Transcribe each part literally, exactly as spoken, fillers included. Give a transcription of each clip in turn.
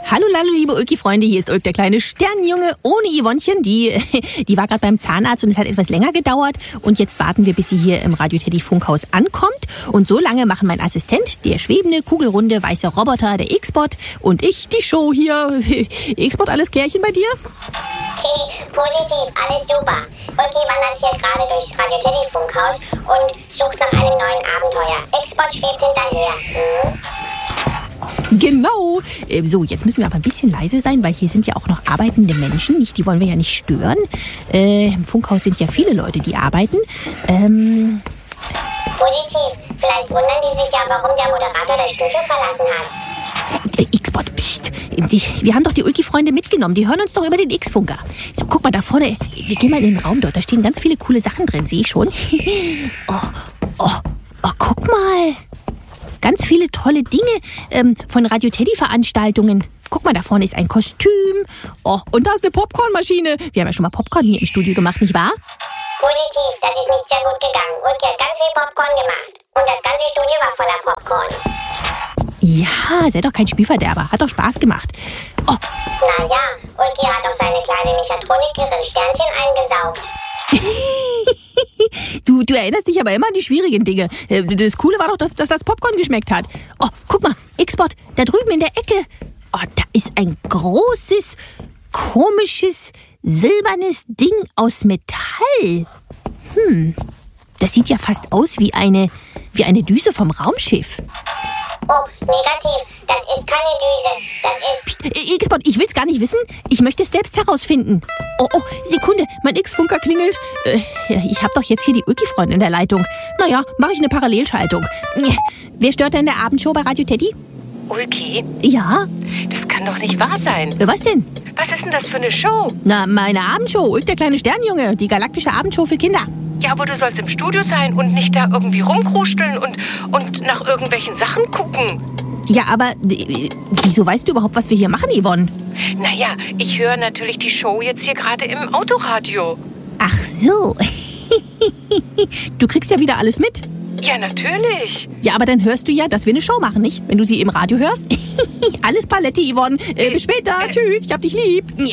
Hallo, hallo, liebe Ulki-Freunde, hier ist Ulk, der kleine Sternjunge ohne Yvonnchen. Die, die war gerade beim Zahnarzt und es hat etwas länger gedauert. Und jetzt warten wir, bis sie hier im Radio Teddy Funkhaus ankommt. Und so lange machen mein Assistent, der schwebende, kugelrunde, weiße Roboter, der X-Bot und ich die Show hier. X-Bot, alles Klärchen bei dir? Hey, positiv, alles super. Ulki wandert hier gerade durchs Radio Teddy Funkhaus und sucht nach einem neuen Abenteuer. X-Bot schwebt hinterher. Hm? Genau. So, jetzt müssen wir aber ein bisschen leise sein, weil hier sind ja auch noch arbeitende Menschen. Nicht, die wollen wir ja nicht stören. Äh, Im Funkhaus sind ja viele Leute, die arbeiten. Ähm... Positiv. Vielleicht wundern die sich ja, warum der Moderator das Studio verlassen hat. Äh, X-Bot, pst. Wir haben doch die Ulki-Freunde mitgenommen. Die hören uns doch über den X-Funker. So, guck mal da vorne. Wir gehen mal in den Raum dort. Da stehen ganz viele coole Sachen drin. Sehe ich schon. Oh, oh, oh, guck mal. Ganz viele tolle Dinge ähm, von Radio Teddy-Veranstaltungen. Guck mal, da vorne ist ein Kostüm. Oh, und da ist eine Popcornmaschine. Wir haben ja schon mal Popcorn hier im Studio gemacht, nicht wahr? Positiv, das ist nicht sehr gut gegangen. Ulki hat ganz viel Popcorn gemacht. Und das ganze Studio war voller Popcorn. Ja, sei doch kein Spielverderber. Hat doch Spaß gemacht. Oh. Naja, Ulki hat auch seine kleine Mechatronikerin Sternchen eingesaugt. Du, du erinnerst dich aber immer an die schwierigen Dinge. Das Coole war doch, dass, dass das Popcorn geschmeckt hat. Oh, guck mal, X-Bot, da drüben in der Ecke. Oh, da ist ein großes, komisches, silbernes Ding aus Metall. Hm, das sieht ja fast aus wie eine, wie eine Düse vom Raumschiff. Oh, negativ. Das ist keine Düse. Das ist... Psst, X-Bot, ich will's gar nicht wissen. Ich möchte es selbst herausfinden. Oh, oh, Sekunde. Mein X-Funker klingelt. Äh, ich hab doch jetzt hier die Ulki-Freunde in der Leitung. Naja, mache ich eine Parallelschaltung. Wer stört denn in der Abendshow bei Radio Teddy? Ulki? Ja? Das kann doch nicht wahr sein. Was denn? Was ist denn das für eine Show? Na, meine Abendshow. Ulk, der kleine Sternjunge. Die galaktische Abendshow für Kinder. Ja, aber du sollst im Studio sein und nicht da irgendwie rumkruscheln und, und nach irgendwelchen Sachen gucken. Ja, aber äh, wieso weißt du überhaupt, was wir hier machen, Yvonne? Naja, ich höre natürlich die Show jetzt hier gerade im Autoradio. Ach so. Du kriegst ja wieder alles mit. Ja, natürlich. Ja, aber dann hörst du ja, dass wir eine Show machen, nicht? Wenn du sie im Radio hörst. Alles Paletti, Yvonne. Äh, bis später. Äh, Tschüss, ich hab dich lieb. Uiuiuiui.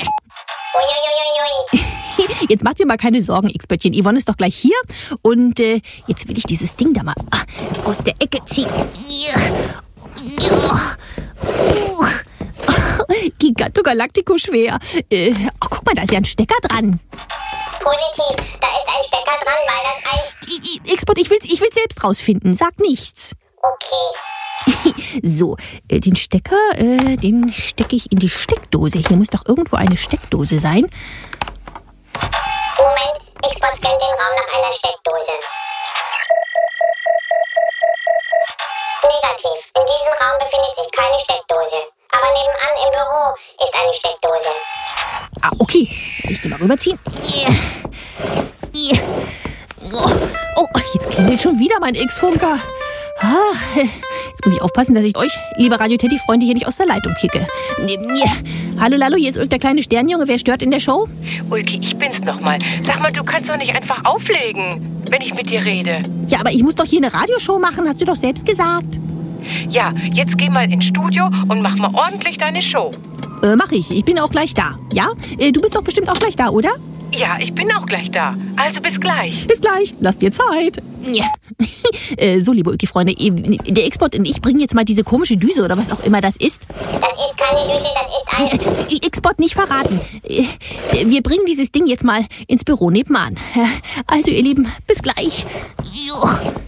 Jetzt mach dir mal keine Sorgen, X-Böttchen. Yvonne ist doch gleich hier. Und äh, jetzt will ich dieses Ding da mal aus der Ecke ziehen. Giganto Galactico schwer. Äh, oh, guck mal, da ist ja ein Stecker dran. Positiv, da ist ein Stecker dran, weil das ein... X-Bot, ich will's, ich will's selbst rausfinden. Sag nichts. Okay. So, äh, den Stecker, äh, den stecke ich in die Steckdose. Hier muss doch irgendwo eine Steckdose sein. Moment, X-Bot scannt den Raum nach einer Steckdose. Negativ, in diesem Raum befindet sich keine Steckdose. Aber nebenan im Büro ist eine Steckdose. Ah, okay. Ich geh mal rüberziehen. Oh, oh, jetzt klingelt schon wieder mein X-Funker. Ah, jetzt muss ich aufpassen, dass ich euch, liebe Radio Teddy-Freunde, hier nicht aus der Leitung kicke. Hallo, Lalo, hier ist Ulk, der kleine Sternjunge. Wer stört in der Show? Ulki, ich bin's nochmal. Sag mal, du kannst doch nicht einfach auflegen, wenn ich mit dir rede. Ja, aber ich muss doch hier eine Radioshow machen, hast du doch selbst gesagt. Ja, jetzt geh mal ins Studio und mach mal ordentlich deine Show. Äh, mach ich. Ich bin auch gleich da. Ja? Äh, du bist doch bestimmt auch gleich da, oder? Ja, ich bin auch gleich da. Also bis gleich. Bis gleich. Lass dir Zeit. Ja. äh, so, liebe Ulki-Freunde, der X-Bot und ich bringen jetzt mal diese komische Düse oder was auch immer das ist. Das ist keine Düse, das ist ein... Äh, X-Bot nicht verraten. Äh, wir bringen dieses Ding jetzt mal ins Büro nebenan. Also, ihr Lieben, bis gleich. Jo.